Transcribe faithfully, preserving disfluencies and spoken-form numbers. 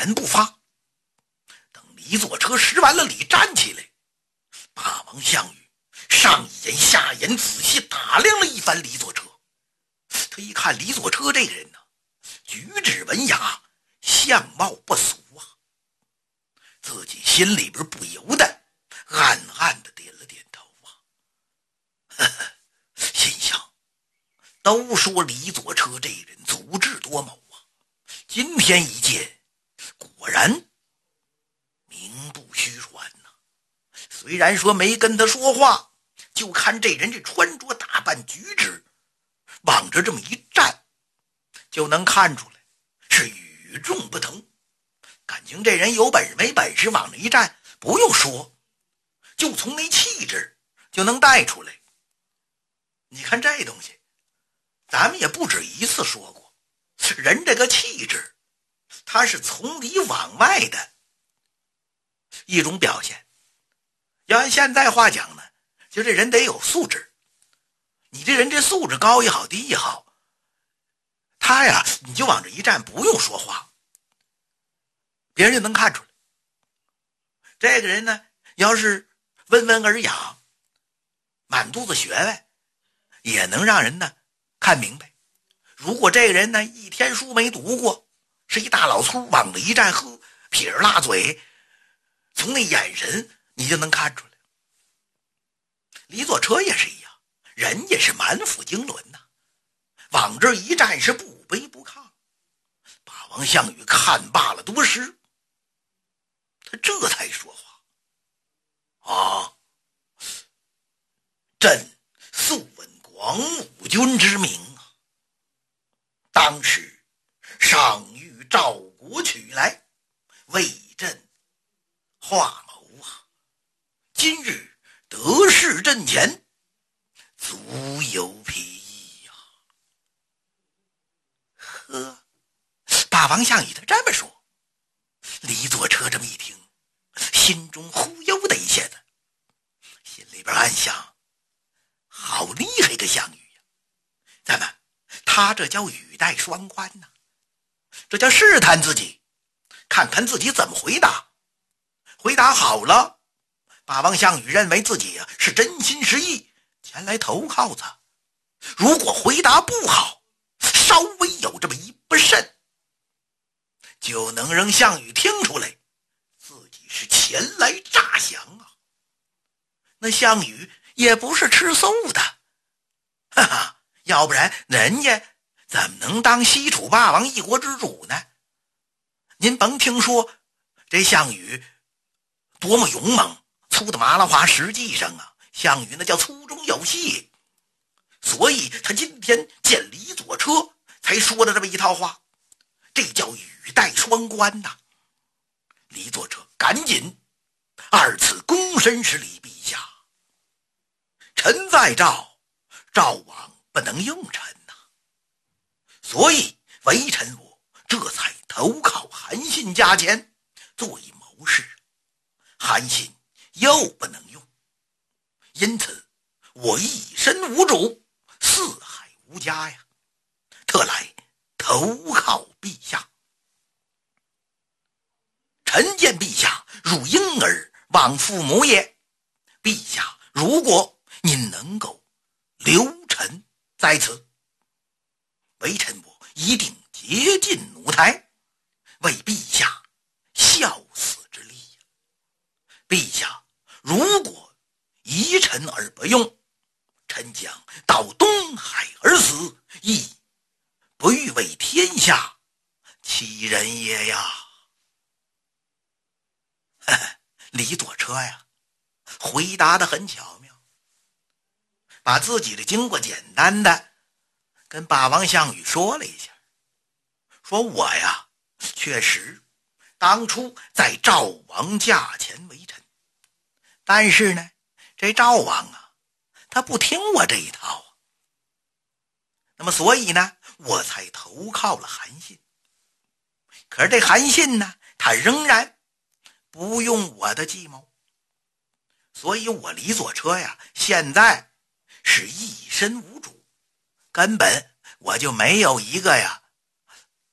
言不发。等李左车施完了礼站起来，霸王项羽上眼下眼仔细打量了一番李左车。他一看李左车这个人呢、啊，举止文雅，相貌不俗啊，自己心里边不由得暗暗的点了点头啊。呵呵，心想，都说李左车这人足智多谋啊，今天一见，果然名不虚传呐、啊。虽然说没跟他说话，就看这人这穿着打扮举止，往这这么一站，就能看出来是与众不同。感情这人有本事没本事，往那一站不用说，就从那气质就能带出来。你看这东西，咱们也不止一次说过，人这个气质，它是从里往外的一种表现。要按现在话讲呢，就这人得有素质。你这人这素质高也好低也好，他呀你就往这一站，不用说话，别人就能看出来。这个人呢要是温文尔雅，满肚子学问，也能让人呢看明白。如果这个人呢一天书没读过，是一大老粗，往这一站，呵，撇着辣嘴，从那眼神你就能看出来。李左车也是一样，人也是满腹经纶呐、啊，往这一站是不卑不亢。霸王项羽看罢了多时，他这才说话：“啊，朕素闻广武军之名啊，当时上谕赵国取来，为朕画谋啊，今日得势阵前，足有裨益呀。”呵，霸王项羽他这么说，李左车这么一听，心中忽悠的一下子，心里边暗想：好厉害个项羽呀！咱们他这叫语带双关呐、啊，这叫试探自己，看看自己怎么回答。回答好了，霸王项羽认为自己啊是真心实意前来投靠他；如果回答不好，稍微有这么一不慎，就能让项羽听出来自己是前来诈降啊。那项羽也不是吃素的，哈哈，要不然人家怎么能当西楚霸王一国之主呢？您甭听说这项羽多么勇猛粗的麻辣话，实际上啊，项羽那叫粗中有细，所以他今天见李左车才说的这么一套话，这叫语带双关呐、啊。李左车赶紧二次躬身施礼：“陛下，臣在赵，赵王不能用臣呐、啊，所以微臣我这才投靠韩信家前，做以谋士。韩信又不能用，因此我一身无主，四海无家呀，特来投靠陛下。臣见陛下如婴儿望父母也，陛下如果您能够留臣在此，微臣我一定竭尽弩台，为陛下效死之力呀。陛下如果疑臣而不用，臣将到东海而死，亦不欲为天下欺人也呀。”呵呵，李左车呀，回答得很巧妙，把自己的经过简单的跟霸王项羽说了一下，说我呀，确实当初在赵王驾前为臣，但是呢，这赵王啊，他不听我这一套啊，那么所以呢，我才投靠了韩信。可是这韩信呢，他仍然不用我的计谋，所以我李左车呀，现在是一身无主，根本我就没有一个呀